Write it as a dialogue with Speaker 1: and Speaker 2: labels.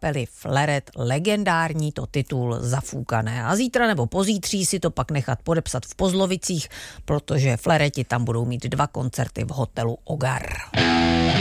Speaker 1: kapely Fleret legendární to titul Zafoukané. A zítra nebo pozítří si to pak nechat podepsat v Pozlovicích, protože Flereti tam budou mít 2 koncerty v hotelu Ogar.